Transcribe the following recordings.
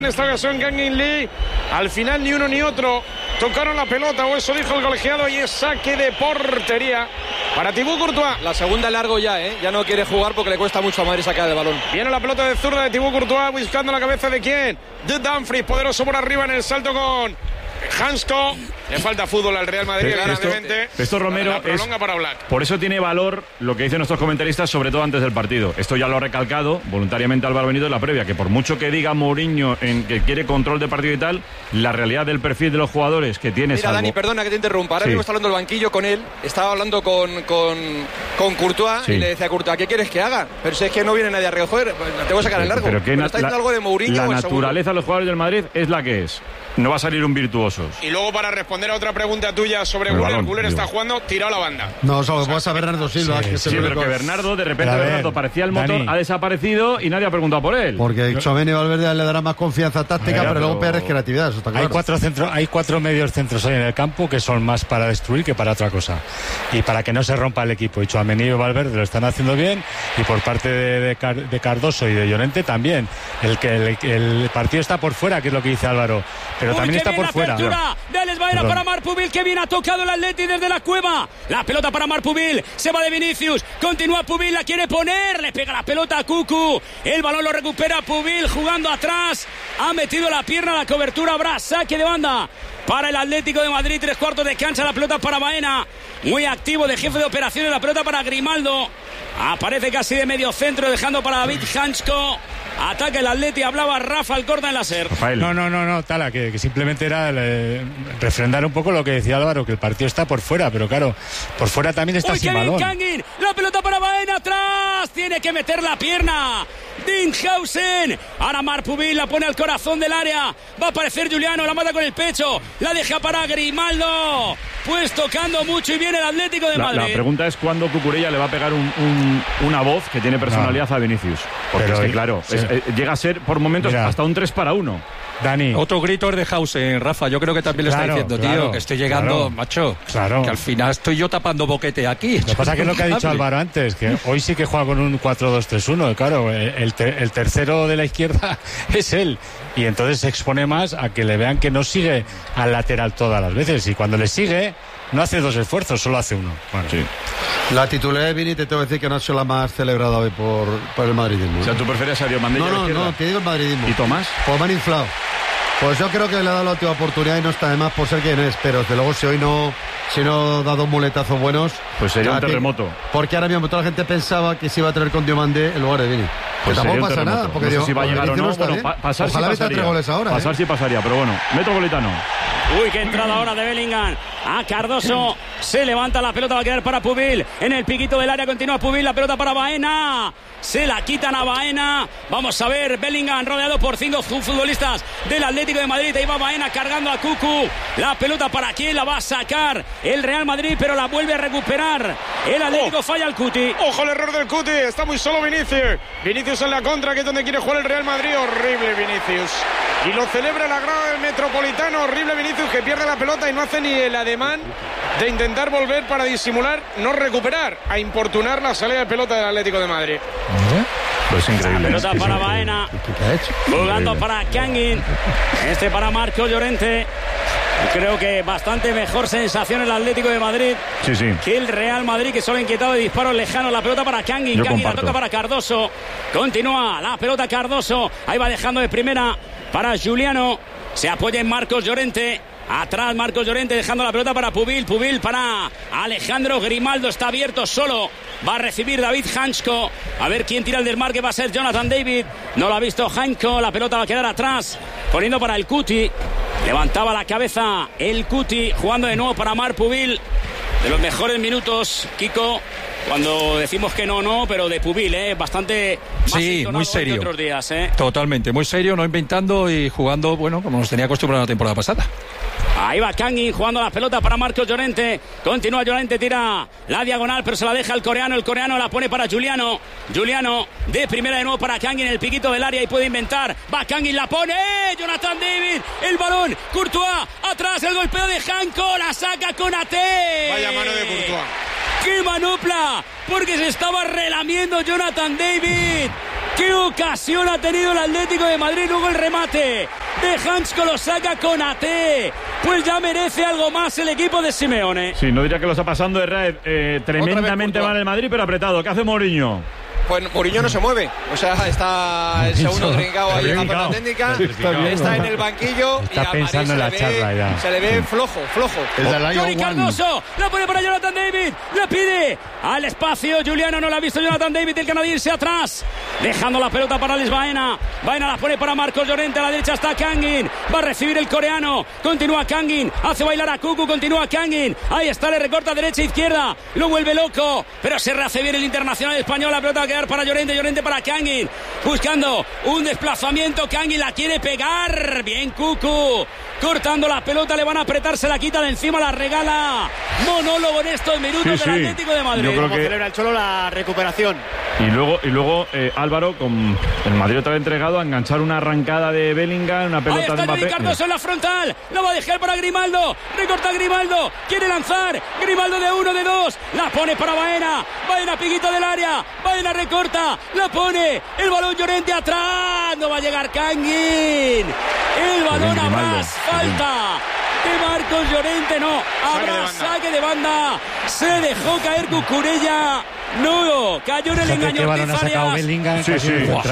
En esta ocasión Kangin Lee, al final ni uno ni otro tocaron la pelota, o eso dijo el colegiado, y es saque de portería para Thibaut Courtois. La segunda largo ya, ya no quiere jugar porque le cuesta mucho a Madrid sacar el balón. Viene la pelota de zurda de Thibaut Courtois, buscando la cabeza de quién, de Dumfries, poderoso por arriba en el salto con Hansko. Le falta fútbol al Real Madrid, evidentemente. Esto Romero la prolonga para Oblak. Por eso tiene valor lo que dicen nuestros comentaristas, sobre todo antes del partido. Esto ya lo ha recalcado voluntariamente Álvaro Benito en la previa, que por mucho que diga Mourinho en que quiere control de partido y tal, la realidad del perfil de los jugadores que tiene. Mira, Dani, perdona que te interrumpa. Ahora mismo está hablando el banquillo con él. Estaba hablando con Courtois y le decía a Courtois, ¿qué quieres que haga? Pero si es que no viene nadie a recoger, te voy a sacar el largo. Pero está diciendo algo de Mourinho. La naturaleza de los jugadores del Madrid es la que es. No va a salir un virtuosos. Y luego, para responder a otra pregunta tuya sobre Güler, Güler está jugando tirado la banda. No, solo pasa a Bernardo Silva. Sí, pero que Bernardo, de repente Bernardo parecía el motor, Dani, ha desaparecido y nadie ha preguntado por él. Porque Tchouaméni y Valverde le dará más confianza táctica, pero luego peor es creatividad, eso está claro. Hay cuatro medios centros hoy en el campo que son más para destruir que para otra cosa. Y para que no se rompa el equipo. Y Tchouaméni y Valverde lo están haciendo bien, y por parte de Cardoso y de Llorente también. El partido está por fuera, que es lo que dice Álvaro, pero también está por fuera. De Alex Baena para Marc Pubil, que bien ha tocado el Atleti desde la cueva. La pelota para Marc Pubil, se va de Vinicius, continúa Pubil, la quiere poner, le pega la pelota a Cucu, el balón lo recupera Pubil jugando atrás, ha metido la pierna a la cobertura, habrá saque de banda para el Atlético de Madrid, 3/4 de cancha, la pelota para Baena, muy activo de jefe de operaciones, la pelota para Grimaldo, aparece casi de medio centro, dejando para David Hansko. Ataca el Atleti, hablaba Rafa Alcorta en la SER. No, Tala, que simplemente era refrendar un poco lo que decía Álvaro, que el partido está por fuera, pero claro, por fuera también está sin balón. Kangin, la pelota para Baena, atrás, tiene que meter la pierna. Dinghausen, ahora Marc Pubil la pone al corazón del área, va a aparecer Juliano, la mata con el pecho, la deja para Grimaldo, pues tocando mucho y viene el Atlético de Madrid. La pregunta es cuándo Cucurella le va a pegar una voz que tiene personalidad a Vinicius, porque pero es que claro, llega a ser por momentos hasta un 3-1. Dani. Otro grito es de Hausen, Rafa. Yo creo que también le está diciendo, tío, que estoy llegando, macho. Claro. Que al final estoy yo tapando boquete aquí. Lo que pasa es que es lo que ha dicho Álvaro antes, que hoy sí que juega con un 4-2-3-1. Claro, el tercero de la izquierda es él. Y entonces se expone más a que le vean que no sigue al lateral todas las veces. Y cuando le sigue, no hace dos esfuerzos, solo hace uno. Bueno, sí. La titularidad de Vini, te tengo que decir que no ha sido la más celebrada hoy por el madridismo. O sea, ¿tú prefieres a Diomandé? No, te digo el madridismo. ¿Y Tomás? Pues me han inflado. Pues yo creo que le ha dado la última oportunidad y no está de más por ser quien es, pero desde luego si no da dos muletazos buenos, pues sería un terremoto. Porque ahora mismo toda la gente pensaba que se iba a traer con Diomandé en lugar de Vini. Pues que tampoco pasa nada, porque no sé si va a llegar o no. Bueno, pasar ojalá sí pasaría. 3 goles ahora. Pasar sí pasaría, pero bueno, Metropolitano. Uy, qué entrada ahora de Bellingham. A Cardoso, se levanta la pelota, va a quedar para Pubil. En el piquito del área continúa Pubil, la pelota para Baena. Se la quitan a Baena. Vamos a ver, Bellingham rodeado por 5 futbolistas del Atlético de Madrid. Ahí va Baena cargando a Cucu. La pelota para quién, la va a sacar el Real Madrid, pero la vuelve a recuperar el Atlético. Falla el Cuti. Ojo el error del Cuti, está muy solo Vinicius. Vinicius en la contra, que es donde quiere jugar el Real Madrid. Horrible Vinicius. Y lo celebra la grada del Metropolitano. Horrible Vinicius, que pierde la pelota y no hace ni el ademán de intentar volver para disimular, no recuperar, a importunar la salida de pelota del Atlético de Madrid. Pues increíble. La pelota para Baena, jugando para Kangin, para Marco Llorente. Creo que bastante mejor sensación el Atlético de Madrid que el Real Madrid, que solo ha inquietado de disparos lejanos. La pelota para Kangin, Kangin la toca para Cardoso, continúa la pelota Cardoso, ahí va dejando de primera para Juliano, se apoya en Marcos Llorente. Atrás Marcos Llorente dejando la pelota para Pubil. Pubil para Alejandro Grimaldo. Está abierto solo. Va a recibir David Hansko. A ver quién tira el desmarque. Va a ser Jonathan David. No lo ha visto Hansko. La pelota va a quedar atrás. Poniendo para el Cuti. Levantaba la cabeza el Cuti. Jugando de nuevo para Marc Pubil. De los mejores minutos, Kiko. Cuando decimos que no, pero de Pubil, bastante más muy serio. Que otros días, Totalmente, muy serio, no inventando y jugando, bueno, como nos tenía acostumbrado la temporada pasada. Ahí va Kangin jugando la pelota para Marcos Llorente. Continúa Llorente, tira la diagonal, pero se la deja el coreano. El coreano la pone para Juliano. Juliano de primera de nuevo para Kangin en el piquito del área y puede inventar. Va Kangin, la pone. Jonathan David, el balón. Courtois, atrás el golpeo de Hansko. La saca con Ate. Vaya mano de Courtois. ¡Qué manopla! Porque se estaba relamiendo Jonathan David. ¡Qué ocasión ha tenido el Atlético de Madrid! Luego el remate de Hansko lo saca con AT. Pues ya merece algo más el equipo de Simeone. Sí, no diría que lo está pasando de Raed tremendamente mal el Madrid, pero apretado. ¿Qué hace Mourinho? Pues Mourinho no se mueve, o sea, está el segundo trincado ahí en la zona técnica, está en el banquillo está y a pensando en la charla ya. Se le ve flojo. Johnny Cardoso, la pone para Jonathan David, la pide al espacio, Juliano no la ha visto Jonathan David, el canadiense atrás, dejando la pelota para Alex Baena, Baena la pone para Marcos Llorente, a la derecha está Kangin, va a recibir el coreano, continúa Kangin, hace bailar a Cucu, continúa Kangin, ahí está, le recorta derecha izquierda, lo vuelve loco, pero se rehace bien el internacional español, la pelota va a quedar para Llorente para Kangin, buscando un desplazamiento, Kangin la quiere pegar, bien Cucu, cortando la pelota, le van a apretar, se la quita de encima, la regala, monólogo en estos minutos del Atlético de Madrid. Yo creo que celebra el Cholo la recuperación. Y luego Álvaro, con el Madrid otra vez entregado, a enganchar una arrancada de Bellingham, una pelota ahí está de Mbappé. Johnny Cardoso en la frontal, la va a dejar para Grimaldo, recorta Grimaldo, quiere lanzar, Grimaldo de 1, de 2, la pone para Baena, Baena piquito del área, Baena recorta, la pone, el balón Llorente atrás, no va a llegar Kangin, el balón habrá falta de Marcos Llorente, no, habrá saque de banda, se dejó caer Cucurella. No, cayó en el engaño. ¿Qué balón ha sacado Bellingham? Sí.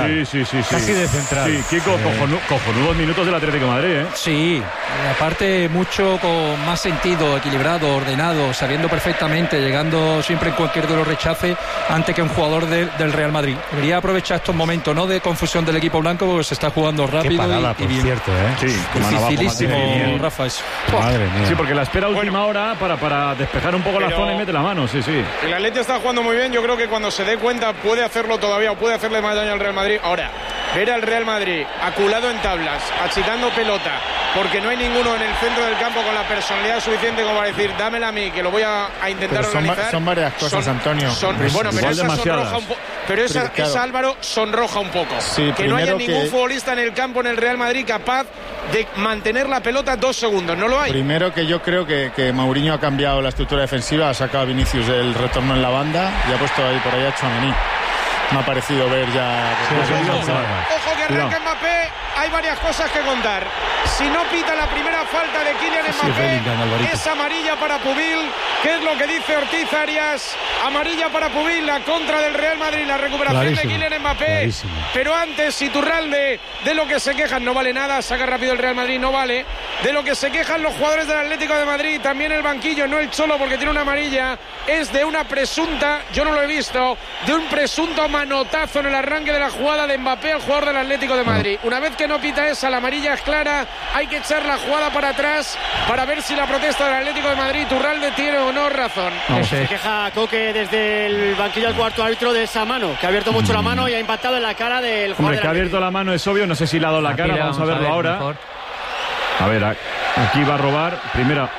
Casi de central. Sí, Kiko, cojonudos minutos del Atlético de Madrid, ¿eh? Sí, aparte mucho con más sentido, equilibrado, ordenado, sabiendo perfectamente, llegando siempre en cualquier duelo rechace antes que un jugador del Real Madrid. Debería aprovechar estos momentos, no de confusión del equipo blanco, porque se está jugando rápido. Qué parada, y bien. Cierto, ¿eh? Sí, dificilísimo, Rafa, eso. Madre mía. Sí, porque la espera a última hora para despejar un poco la zona y mete la mano, sí. El Atlético está jugando muy bien, yo creo que cuando se dé cuenta puede hacerlo todavía o puede hacerle más daño al Real Madrid. Ahora, ver al Real Madrid aculado en tablas, achicando pelota, porque no hay ninguno en el centro del campo con la personalidad suficiente como para decir, dámela a mí, que lo voy a intentar organizar. Son varias cosas, Antonio. Bueno, pero esa sonroja un poco. Pero esa Álvaro sonroja un poco. Sí, que no haya ningún futbolista en el campo en el Real Madrid capaz de mantener la pelota 2 segundos. No lo hay. Primero que yo creo que Mourinho ha cambiado la estructura defensiva, ha sacado a Vinicius del retorno en la banda y ha puesto ahí por ahí a Tchouaméni. Me ha parecido ver ya... Ojo que arranca Mbappé, hay varias cosas que contar. Si no pita la primera falta de Kylian Mbappé, es amarilla para Pubil, que es lo que dice Ortiz Arias. Amarilla para Pubil, la contra del Real Madrid, la recuperación de Kylian Mbappé. Clarísimo. Pero antes, Iturralde, de lo que se quejan no vale nada, saca rápido el Real Madrid, no vale. De lo que se quejan los jugadores del Atlético de Madrid, también el banquillo, no el Cholo porque tiene una amarilla, es de una presunta, yo no lo he visto, de un presunto manotazo en el arranque de la jugada de Mbappé al jugador del Atlético de Madrid. Una vez que no pita esa, la amarilla es clara, hay que echar la jugada para atrás para ver si la protesta del Atlético de Madrid, Iturralde, tiene o no razón. Se queja Coque desde el banquillo al cuarto árbitro de esa mano, que ha abierto mucho la mano y ha impactado en la cara del jugador. Hombre, que ha abierto la mano es obvio, no sé si le ha dado la cara, vamos a verlo ahora. Mejor. A ver, aquí va a robar, primera...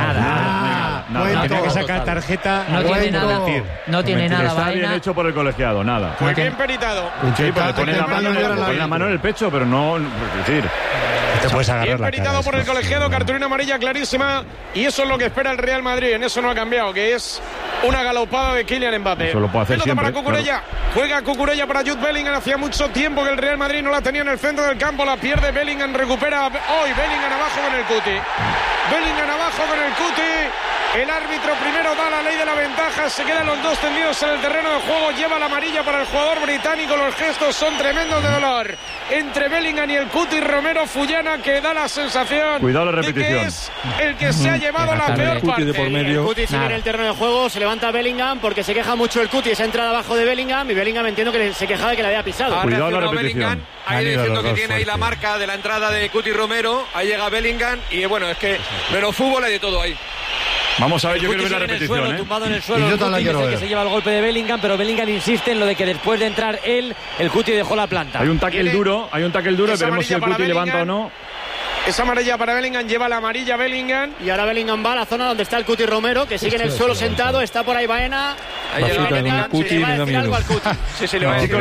Nada. Tiene que sacar tarjeta. No tiene nada. No tiene nada. Está bien hecho por el colegiado, nada. Muy bien peritado. Sí, pues le pone la mano en el pecho, pero no... Es decir... Te puedes agarrar bien peritado por el colegiado, cartulina amarilla clarísima. Y eso es lo que espera el Real Madrid. En eso no ha cambiado, que es una galopada de Kylian Mbappé. Eso lo puede hacer siempre, para Cucurella. Claro. Juega Cucurella para Jude Bellingham. Hacía mucho tiempo que el Real Madrid no la tenía en el centro del campo. La pierde Bellingham, recupera hoy Bellingham abajo con el Cuti. Bellingham abajo con el Cuti. El árbitro primero da la ley de la ventaja. Se quedan los dos tendidos en el terreno de juego. Lleva la amarilla para el jugador británico. Los gestos son tremendos de dolor entre Bellingham y el Cuti. Romero Fullana, que da la sensación cuidado la repetición, de que es el que se ha llevado la peor parte. El Cuti sigue en el terreno de juego. Se levanta Bellingham porque se queja mucho el Cuti. Esa entrada abajo de Bellingham. Y Bellingham entiendo que se quejaba de que le había pisado. Cuidado la repetición. Ahí diciendo que tiene ahí la marca de la entrada de Cuti Romero. Ahí llega Bellingham. Y bueno, es que menos fútbol hay de todo ahí. Vamos a ver, yo quiero ver la repetición. Suelo, tumbado en el suelo, el Cuti es el que se lleva el golpe de Bellingham, pero Bellingham insiste en lo de que después de entrar él, el Cuti dejó la planta. Hay un tackle duro, veremos si el Cuti levanta o no. Esa amarilla para Bellingham, lleva la amarilla Bellingham. Y ahora Bellingham va a la zona donde está el Cuti Romero, que sigue en el suelo sentado, está por ahí Baena. Ahí llega Bellingham, Cuti, le va a decir algo al Cuti. Sí, le va a decir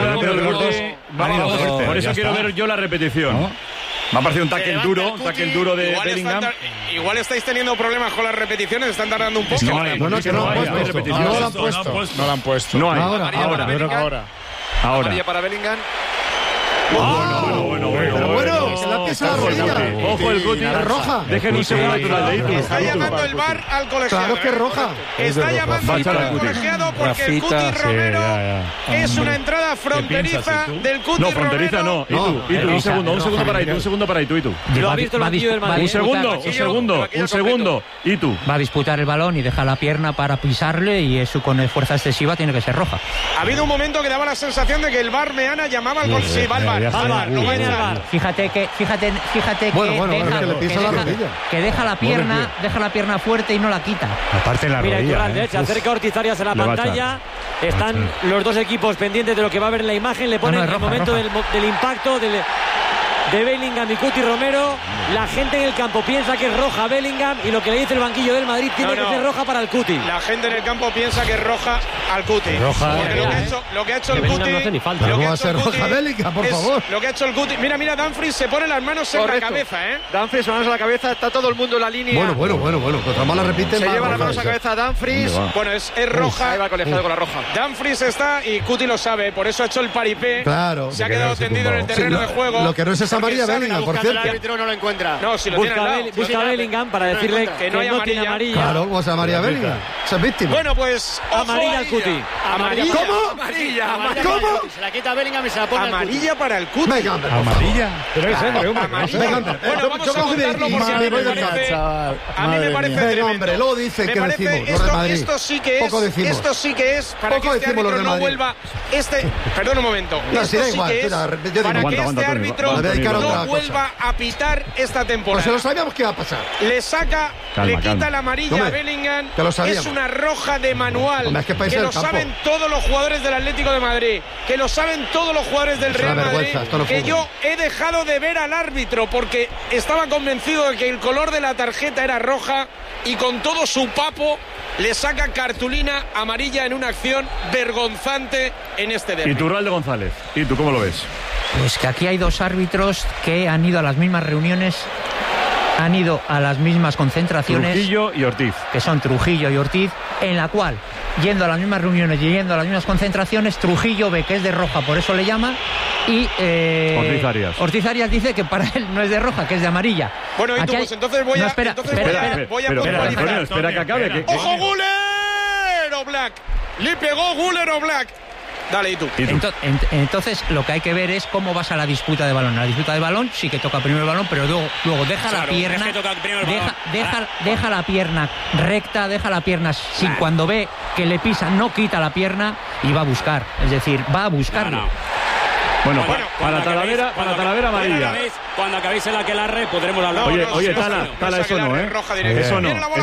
algo. Por eso quiero ver yo la repetición. Me ha parecido un tackle duro de Bellingham. Igual estáis teniendo problemas con las repeticiones, están tardando un poco. No la han puesto. No la han puesto. No hay. Ahora. Amarilla para Bellingham. Bueno, se la pisa la rodilla. Ojo el Cuti. Es roja. Dejen un segundo natural de Itu. Está llamando el VAR al colegiado. Claro que es roja. Está llamando el VAR al colegiado porque el Cuti Romero es una entrada fronteriza del Cuti Romero. No, fronteriza no. Itu, un segundo para Itu. Lo ha visto el banquillo del Madrid. Un segundo. Itu. Va a disputar el balón y deja la pierna para pisarle y eso con fuerza excesiva tiene que ser roja. Ha habido un momento que daba la sensación de que el VAR Meana llamaba al gol. Sí, va al VAR. Lo va a echar. Fíjate que deja la pierna fuerte y no la quita. Aparte la rodilla. Mira, se acerca Ortiz Arias en la pantalla. Están los dos equipos pendientes de lo que va a ver en la imagen. Le ponen el momento del impacto de Bellingham y Cuti Romero. La gente en el campo piensa que es roja Bellingham y lo que le dice el banquillo del Madrid tiene que ser roja para el Cuti. La gente en el campo piensa que es roja al Cuti. Roja. Porque lo que ha hecho el Cuti. No hace ni falta. ¿Cómo va a ser roja Bellingham, por favor? Lo que ha hecho el Cuti. Mira, Dumfries se pone las manos en la cabeza, Dumfries, manos a la cabeza, está todo el mundo en la línea. Bueno. Otra más la repiten. Se lleva las manos a la cabeza Dumfries. Bueno, es roja. Ahí va el colegiado con la roja. Dumfries está y Cuti lo sabe, por eso ha hecho el paripé. Claro. Se ha quedado tendido en el terreno de juego. Lo que no es esa amarilla Bellingham, por cierto. El árbitro no lo encuentra. No, si lo tiene al lado. Busca a Bellingham para decirle que no tiene amarilla. Claro, vamos a María Bellingham. Esa es víctima. Bueno, pues amarilla al Cuti. ¿Amarilla? ¿Cómo? ¿Cómo? Se la quita Bellingham y se la pone amarilla para el Cuti. Venga, hombre. Amarilla. Pero es hombre. Bueno, vamos a contarlo porque a mí me parece tremendo. Hombre, luego dicen que decimos los de Madrid. Esto sí que es para que este árbitro no vuelva. Perdón un momento. Esto sí que es para que este árbitro no vuelva a pitar esta temporada. Pues se lo sabíamos que iba a pasar. Le quita la amarilla a Bellingham. Es una roja de manual. Que lo saben todos los jugadores del Atlético de Madrid. Que lo saben todos los jugadores del Real Madrid. Que yo he dejado de ver al árbitro porque estaba convencido de que el color de la tarjeta era roja y con todo su papo le saca cartulina amarilla en una acción vergonzante en este derbi. Y Turralde González. ¿Y tú cómo lo ves? Pues que aquí hay dos árbitros que han ido a las mismas reuniones, han ido a las mismas concentraciones. Trujillo y Ortiz. Que son Trujillo y Ortiz, en la cual, yendo a las mismas reuniones y yendo a las mismas concentraciones, Trujillo ve que es de roja, por eso le llama, y Ortiz Arias dice que para él no es de roja, que es de amarilla. Bueno, y tú, pues entonces voy a puntualizar. Espera que acabe. ¡Ojo, Guller o Black! Le pegó Guller o Black. Dale, ¿y tú? Entonces lo que hay que ver es cómo vas a la disputa de balón. La disputa de balón sí que toca primero el balón, pero luego deja la pierna, deja la pierna recta, deja la pierna sin cuando ve que le pisan, no quita la pierna y va a buscar. Es decir, va a buscarlo. Bueno, para Talavera amarilla. Cuando acabéis el aquelarre podremos hablar. Oye, Tala, eso no, ¿eh? Eso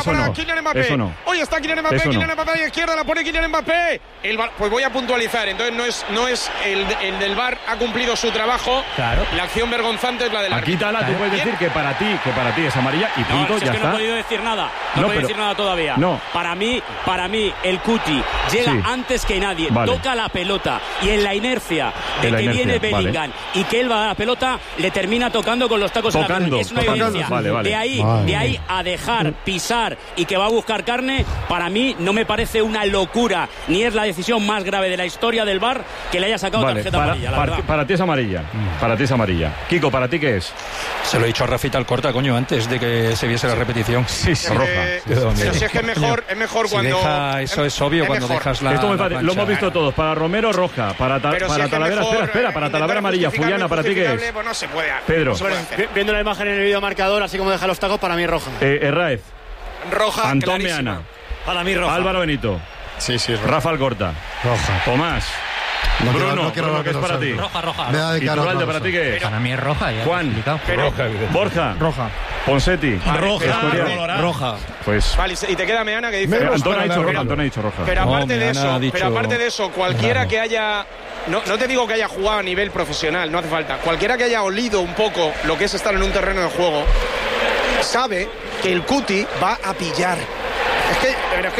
no. Oye, está Kylian Mbappé a la izquierda, la pone Kylian Mbappé. Pues voy a puntualizar, entonces no es el del VAR ha cumplido su trabajo. Claro. La acción vergonzante es la del árbitro. Aquí, Tala, tú puedes decir que para ti es amarilla y punto, ya está. No he podido decir nada. No puedo decir nada todavía. No. Para mí, el Cuti llega antes que nadie, toca la pelota y en la inercia de que viene Bellingham y que él va a la pelota, le termina tocando con los tacos en la pelota. Es una evidencia. De ahí a dejar pisar y que va a buscar carne, para mí no me parece una locura, ni es la decisión más grave de la historia del VAR que le haya sacado tarjeta amarilla. Para ti es amarilla. Para ti es amarilla. Kiko, ¿para ti qué es? Se lo he dicho a Rafita Alcorta, coño, antes de que se viese la repetición. Sí, roja. Pero si es que es mejor cuando... Eso es obvio cuando dejas la... Esto lo hemos visto todos. Para Romero, roja. Para Talavera, espera. Para Talavera, amarilla. Fullana, ¿para ti qué es? Pues no se puede. Pedro. Viendo la imagen en el videomarcador, así como deja los tacos, para mí roja. Herráez. Roja, Antón Meana. Para mí roja. Álvaro Benito. Sí, es roja. Rafa Alcorta. Roja. Tomás. Bruno, ¿qué es para ti? Roja. ¿Y Turralde para ti qué es? Para mí es roja. Juan. Borja. Roja. Ponsetti. Roja. Pues. Vale, y te queda Meana que dice. Antón ha dicho roja. Pero aparte de eso, cualquiera que haya. No te digo que haya jugado a nivel profesional, no hace falta. Cualquiera que haya olido un poco lo que es estar en un terreno de juego sabe que el Cuti va a pillar.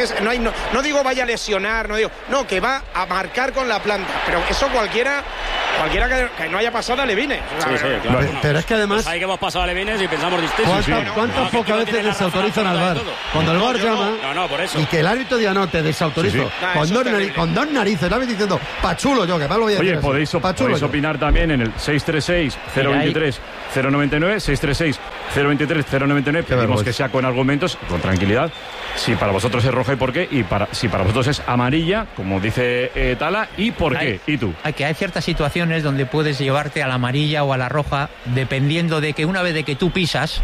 No digo vaya a lesionar, no, que va a marcar con la planta. Pero eso cualquiera cualquiera que no haya pasado a Levine. Claro. Pero es que además... Pues ahí que hemos pasado a Levines y pensamos distinto. ¿Cuántas pocas veces desautorizan al VAR? Cuando el VAR llama por eso. y que el árbitro diga no, te desautorizo. Con dos narices, el árbitro diciendo, pachulo yo, que más lo voy a decir. Oye, podéis opinar también en el 636-023-099, 636-023-099. Pedimos que sea con argumentos, con tranquilidad. Si para vosotros es roja y por qué, y si para vosotros es amarilla, como dice Tala, y por qué. ¿Y tú? Hay ciertas situaciones donde puedes llevarte a la amarilla o a la roja, dependiendo de que una vez de que tú pisas,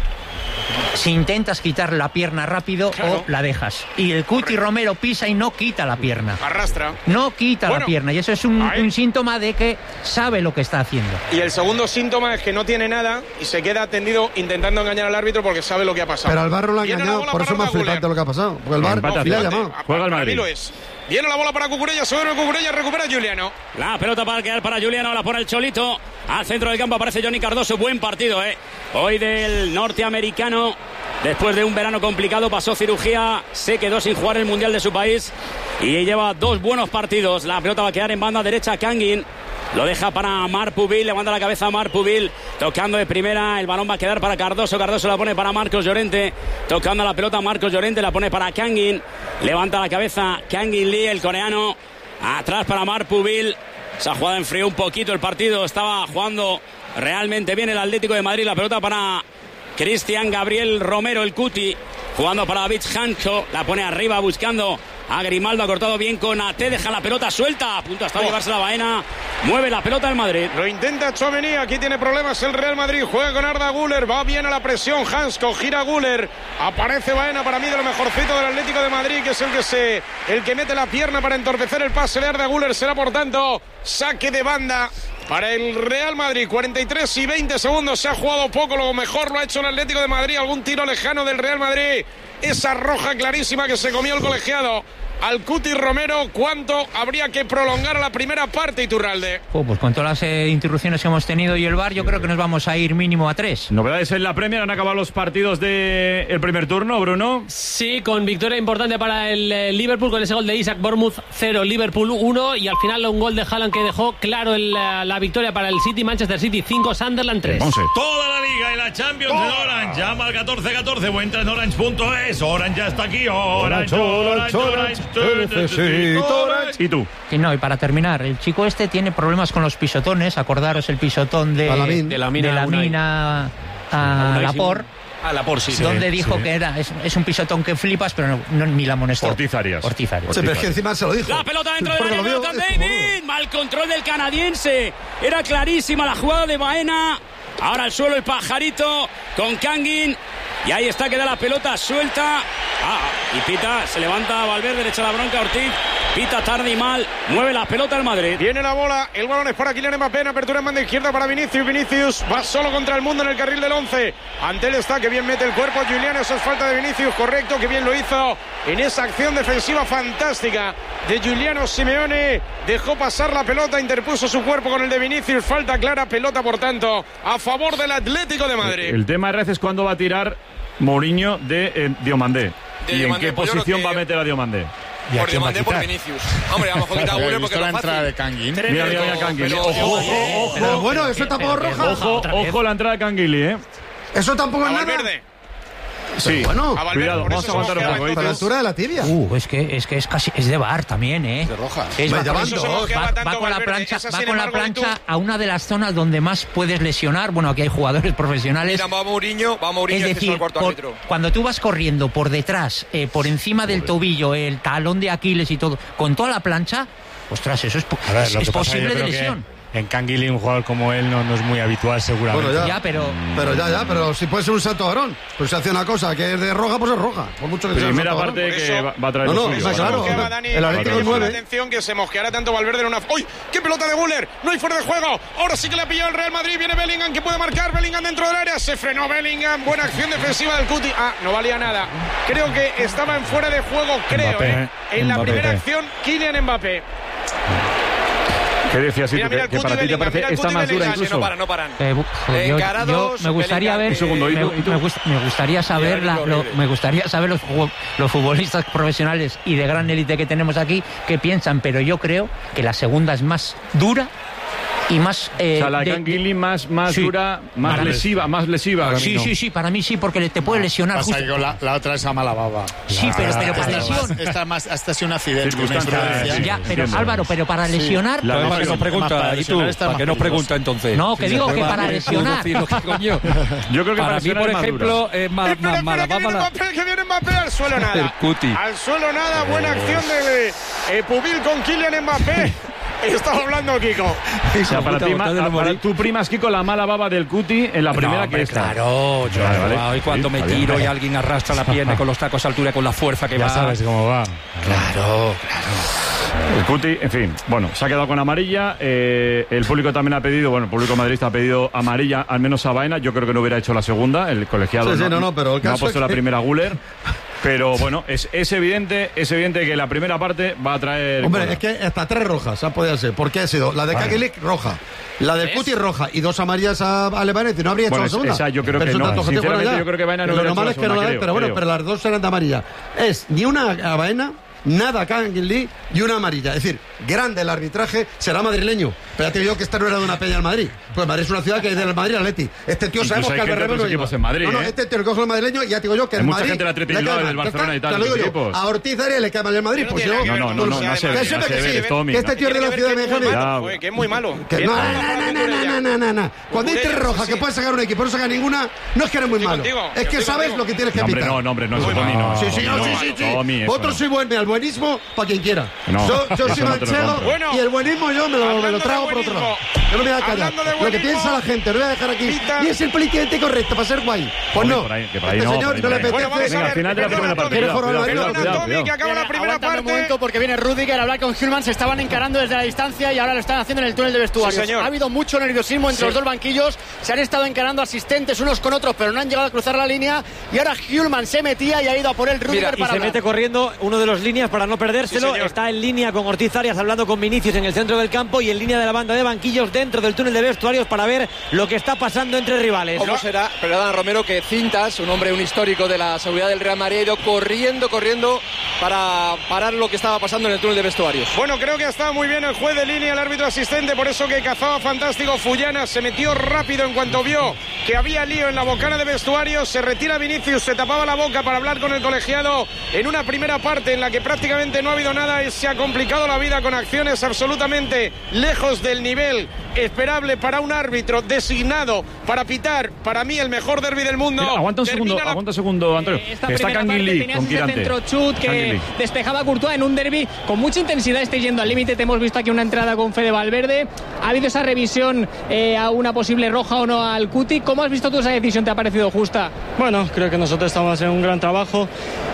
si intentas quitar la pierna rápido o la dejas. Y el Cuti Romero pisa y no quita la pierna. Arrastra. No quita la pierna. Y eso es un síntoma de que sabe lo que está haciendo. Y el segundo síntoma es que no tiene nada y se queda tendido intentando engañar al árbitro porque sabe lo que ha pasado. Pero al VAR no lo ha engañado, por eso es más flipante lo que ha pasado. Porque el VAR le ha llamado. Juega el Madrid. Lo es. Viene la bola para Cucurella, sobre Cucurella, recupera Juliano. La pelota para quedar para Juliano, la pone el Cholito. Al centro del campo aparece Johnny Cardoso. Buen partido, hoy del norteamericano. Después de un verano complicado, pasó cirugía, se quedó sin jugar el Mundial de su país y lleva 2 buenos partidos. La pelota va a quedar en banda derecha, Kangin. Lo deja para Marpubil, levanta la cabeza a Marpubil, tocando de primera, el balón va a quedar para Cardoso, Cardoso la pone para Marcos Llorente, tocando la pelota Marcos Llorente, la pone para Kangin, levanta la cabeza Kangin Lee, el coreano, atrás para Marpubil. Se ha jugado enfrió un poquito el partido, estaba jugando realmente bien el Atlético de Madrid, la pelota para Cristian Gabriel Romero, el Cuti, jugando para David Hancho, la pone arriba buscando a Grimaldo, ha cortado bien con Ate, deja la pelota suelta, a punto hasta llevarse la Baena, mueve la pelota el Madrid. Lo intenta Tchouaméni, aquí tiene problemas el Real Madrid, juega con Arda Güler, va bien a la presión Hansko, gira Güler, aparece Baena, para mí de lo mejorcito del Atlético de Madrid, que es el que mete la pierna para entorpecer el pase de Arda Güler, será por tanto saque de banda para el Real Madrid. 43 y 20 segundos, se ha jugado poco, lo mejor lo ha hecho el Atlético de Madrid, algún tiro lejano del Real Madrid, esa roja clarísima que se comió el colegiado al Cuti Romero. ¿Cuánto habría que prolongar a la primera parte, Iturralde? Pues con todas las interrupciones que hemos tenido y el VAR, yo creo que nos vamos a ir mínimo a 3. Novedades en la Premier, han acabado los partidos del primer turno, Bruno. Sí, con victoria importante para el Liverpool, con ese gol de Isaac. Bournemouth 0, Liverpool 1, y al final un gol de Haaland que dejó claro la victoria para el City. Manchester City 5, Sunderland 3. Toda la liga y la Champions en Orange. Llama al 1414 o entra en orange.es. Orange ya está aquí. Orange. ¿Y tú? Y no, y para terminar, el chico este tiene problemas con los pisotones. Acordaros el pisotón de la mina a Laporte. A Laporte, sí. Donde dijo que es un pisotón que flipas, pero no ni la amonestó. Ortiz-Arias. Sí, pero es que encima se lo dijo. La pelota dentro del área, Jonathan David. Mal control del canadiense. Era clarísima la jugada de Baena. Ahora al suelo el pajarito con Kangin. Y ahí está, queda la pelota suelta. Y pita, se levanta Valverde, le echa la bronca a Ortiz. Pita tarde y mal, mueve la pelota al Madrid. Viene la bola, el balón es para Kylian Mbappé, en apertura en banda izquierda para Vinicius. Vinicius va solo contra el mundo en el carril del 11. Ante él está, que bien mete el cuerpo Julián, eso es falta de Vinicius, correcto, que bien lo hizo en esa acción defensiva fantástica de Giuliano Simeone. Dejó pasar la pelota, interpuso su cuerpo con el de Vinicius, falta clara, pelota por tanto a favor del Atlético de Madrid. El tema es cuándo va a tirar Mourinho de Diomandé. ¿Y en qué posición va a meter a Diomandé? Por Diomandé, por Vinicius. Hombre, a lo mejor quita Güler porque la entrada de Kangin. Mira Kangin. Ojo. Bueno, eso tampoco es roja. Ojo la entrada de Kangin, Eso tampoco es nada. Sí, bueno, cuidado, vamos a aguantar un poco. A la altura de la tibia. Es que es casi, es de VAR también, De roja. Va con la plancha a una de las zonas donde más puedes lesionar. Bueno, aquí hay jugadores profesionales. Mira, va Mourinho, es decir, cuando tú vas corriendo por detrás, por encima del tobillo, el talón de Aquiles y todo, con toda la plancha, ostras, eso es posible de lesión. En Kangin, un jugador como él no es muy habitual, seguramente. Bueno, pero si puede ser un salto varón. Pues si hace una cosa que es de roja, pues es roja. Por mucho que primera sea parte que va a traer lo suyo. Claro. El Atlético 9. Atención que se mosqueará tanto Valverde en una... ¡Uy! ¡Qué pelota de Güler! No hay fuera de juego. Ahora sí que le ha pillado el Real Madrid. Viene Bellingham, que puede marcar. Bellingham dentro del área. Se frenó Bellingham. Buena acción defensiva del Cuti. No valía nada. Creo que estaba en fuera de juego, en la primera acción, Kylian Mbappé. ¿Qué decías? Mira, que para ti te parece esta más dura incluso. No paran. Yo me gustaría ver, me gustaría saber los futbolistas profesionales y de gran élite que tenemos aquí qué piensan, pero yo creo que la segunda es más dura y más... o sea, la de Canguilí más sí, dura, más lesiva. Sí, para mí sí, porque te puede lesionar. Pasa justo. que la otra es a mala baba. Sí, pero para lesión... Esta es un accidente. Ya, pero Álvaro, pero para lesionar... ¿Para qué nos pregunta? ¿Y tú? ¿Para qué nos pregunta entonces? No, que digo que para lesionar. Yo creo que para mí, por ejemplo, es más mala baba. Que viene Mbappé al suelo nada. Al suelo nada, buena acción de Pubil con Kylian Mbappé. Estaba hablando Kiko. O sea, para tú primas, Kiko, la mala baba del Cuti en la primera que está. Claro, yo hoy cuando me tiro y alguien arrastra la pierna con los tacos a altura, con la fuerza que va. Ya sabes cómo va. Claro. El Cuti, en fin, bueno, se ha quedado con amarilla. El público también ha pedido, el público madridista ha pedido amarilla, al menos a Baena. Yo creo que no hubiera hecho la segunda. El colegiado pero el caso no ha puesto la primera Guller. Pero bueno, es evidente que la primera parte va a traer... Hombre, es que hasta 3 rojas ha podido ser. ¿Por qué ha sido? La de Canguilí, roja. La del Cuti, roja. Y 2 amarillas a Levanete. No habría hecho la segunda. Esa yo creo que no. Sinceramente, yo creo que Baena no hubiera hecho la segunda. Lo normal es que no la den, pero las 2 eran de amarilla. Es ni una a Baena, nada a Canguilí y una amarilla. Es decir, grande el arbitraje, será madrileño. Pero ya te digo que esta no era de una peña al Madrid. Pues Madrid es una ciudad que es del Madrid Atleti. Este tío sabemos que Albert no equipos en Madrid. No, este tío lo coge el madrileño y ya te digo yo que el Madrid. Mucha gente la Atleti del Barcelona y tal. Te lo digo yo. A Ortiz Arias le cae mal el Madrid. Pues yo. No sé. Que este tío es de la ciudad de México. Que es muy malo. No. Cuando hay 3 rojas que puedes sacar un equipo, no sacar ninguna, no es que eres muy malo. Es que sabes lo que tienes que pitar. No, Sí. Vosotros sois el buenismo para quien quiera. Yo soy manchego y el buenismo yo me lo trago por otro lado. Yo no me voy a callar. Lo que piensa la gente, lo voy a dejar aquí. Y es el políticamente correcto para ser guay. Pues no. Este señor no le apetece. Al final de la primera parte. Que acaba la primera parte. Un momento porque viene Rüdiger a hablar con Hülman. Se estaban encarando desde la distancia y ahora lo están haciendo en el túnel de vestuarios. Ha habido mucho nerviosismo entre los dos banquillos. Se han estado encarando asistentes unos con otros, pero no han llegado a cruzar la línea. Y ahora Hülman se metía y ha ido a por él Rüdiger para se mete corriendo uno de los líneas para no perdérselo. Está en línea con Ortiz Arias hablando con Vinicius en el centro del campo y en línea de la banda de banquillos dentro del túnel de vestuarios para ver lo que está pasando entre rivales. ¿Cómo será? Perdón, Romero, que Cintas, un histórico de la seguridad del Real Madrid, ha ido corriendo para parar lo que estaba pasando en el túnel de vestuarios. Bueno, creo que ha estado muy bien el juez de línea, el árbitro asistente, por eso que cazaba fantástico Fullana, se metió rápido en cuanto vio que había lío en la bocana de vestuarios, se retira Vinicius, se tapaba la boca para hablar con el colegiado en una primera parte en la que prácticamente no ha habido nada y se ha complicado la vida con acciones absolutamente lejos del nivel esperable para un árbitro designado para pitar, para mí, el mejor derbi del mundo. Mira, aguanta un segundo, Antonio. Está Canguilí con ese centro chut que despejaba a Courtois en un derbi con mucha intensidad. Estoy yendo al límite. Te hemos visto aquí una entrada con Fede Valverde. Ha habido esa revisión a una posible roja o no al Cuti. ¿Cómo has visto tú esa decisión? ¿Te ha parecido justa? Bueno, creo que nosotros estamos haciendo un gran trabajo.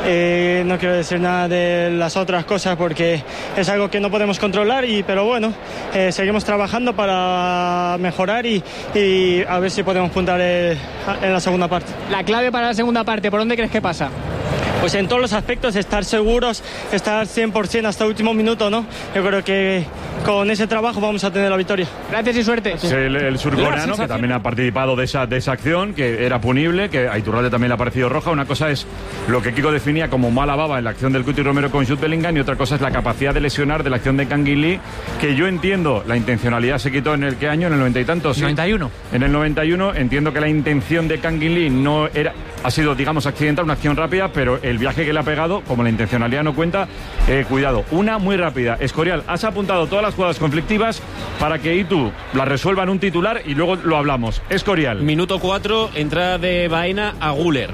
No quiero decir nada de las otras cosas porque es algo que no podemos controlar, pero bueno, seguimos trabajando para mejorar y a ver si podemos puntar en la segunda parte. La clave para la segunda parte, ¿por dónde crees que pasa? Pues en todos los aspectos, estar seguros, estar 100% hasta el último minuto, ¿no? Yo creo que con ese trabajo vamos a tener la victoria. Gracias y suerte. El surcoreano, que también ha participado de esa acción, que era punible, que a Iturralde también le ha parecido roja. Una cosa es lo que Kiko definía como mala baba en la acción del Cuti Romero con Jude Bellingham, y otra cosa es la capacidad de lesionar de la acción de Canguilí, que yo entiendo, la intencionalidad se quitó en el ¿qué año? En el 90 y tantos. 91. En el 91, entiendo que la intención de Canguilí no era, ha sido, digamos, accidental, una acción rápida, pero el viaje que le ha pegado, como la intencionalidad no cuenta, cuidado. Una muy rápida. Escorial, has apuntado todas las jugadas conflictivas para que Itu las resuelva en un titular y luego lo hablamos. Escorial. Minuto 4, entrada de Baena a Güler.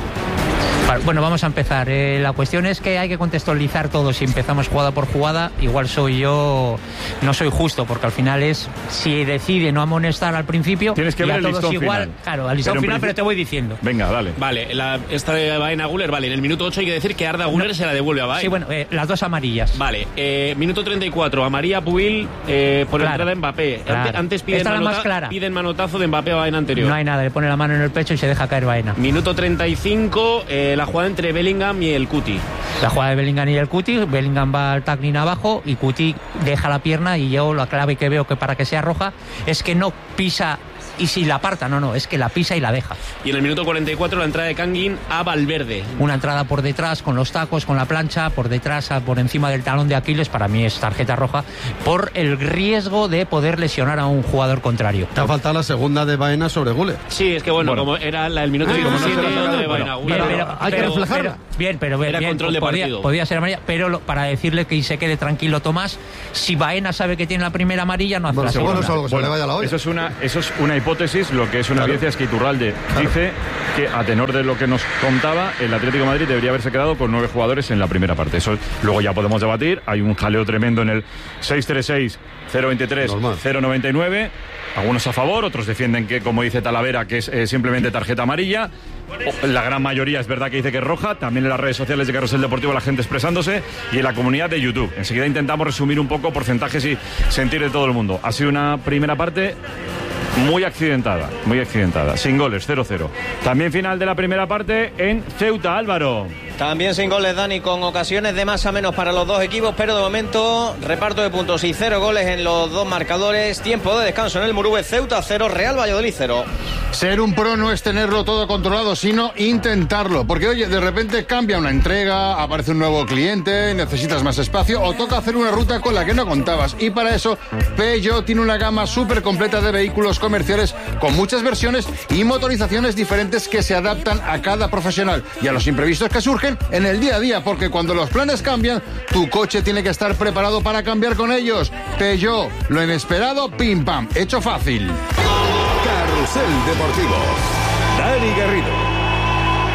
Bueno, vamos a empezar. La cuestión es que hay que contextualizar todo. Si empezamos jugada por jugada, igual no soy justo, porque al final es, si decide no amonestar al principio, tienes que ver el listón igual, final. Claro, al listón final, pero te voy diciendo. Venga, dale. Vale, esta de Baena a Güler, vale, en el minuto 8 hay que decir que Arda Güler se la devuelve a Baena. Sí, bueno, las 2 amarillas. Vale, minuto 34, amarilla Pubil por entrada de Mbappé. Claro. Antes piden manotazo de Mbappé a Baena anterior. No hay nada, le pone la mano en el pecho y se deja caer Baena. Minuto 35, la jugada entre Bellingham y el Cuti. La jugada de Bellingham y el Cuti. Bellingham va al tackling abajo y Cuti deja la pierna, y yo la clave que veo que para que sea roja es que no pisa y si la aparta, no, es que la pisa y la deja. Y en el minuto 44 la entrada de Kangin a Valverde. Una entrada por detrás, con los tacos, con la plancha, por detrás, por encima del talón de Aquiles, para mí es tarjeta roja, por el riesgo de poder lesionar a un jugador contrario. Te ha faltado la segunda de Baena sobre Gule. Sí, es que bueno, como era el minuto 17 de Baena. Hay que reflejarla. Pero era control de partido. Podía ser amarilla, pero para decirle que se quede tranquilo Tomás, si Baena sabe que tiene la primera amarilla, no hace la segunda. Eso es una hipótesis. Lo que es una evidencia es que Iturralde dice que, a tenor de lo que nos contaba, el Atlético de Madrid debería haberse quedado con 9 jugadores en la primera parte. Eso luego ya podemos debatir. Hay un jaleo tremendo en el 636-023-099. Algunos a favor, otros defienden que, como dice Talavera, que es simplemente tarjeta amarilla. La gran mayoría es verdad que dice que es roja. También en las redes sociales de Carrusel Deportivo la gente expresándose, y en la comunidad de YouTube. Enseguida intentamos resumir un poco porcentajes y sentir de todo el mundo. Ha sido una primera parte muy accidentada, sin goles, 0-0. También final de la primera parte en Ceuta, Álvaro. También sin goles, Dani, con ocasiones de más a menos para los dos equipos, pero de momento reparto de puntos y 0 goles en los dos marcadores. Tiempo de descanso en el Murube. Ceuta 0, Real Valladolid 0. Ser un pro no es tenerlo todo controlado, sino intentarlo. Porque, oye, de repente cambia una entrega, aparece un nuevo cliente, necesitas más espacio o toca hacer una ruta con la que no contabas. Y para eso, Peugeot tiene una gama súper completa de vehículos comerciales con muchas versiones y motorizaciones diferentes que se adaptan a cada profesional y a los imprevistos que surgen en el día a día, porque cuando los planes cambian, tu coche tiene que estar preparado para cambiar con ellos. Peugeot, lo inesperado, pim pam, hecho fácil. Carrusel Deportivo, Dani Garrido.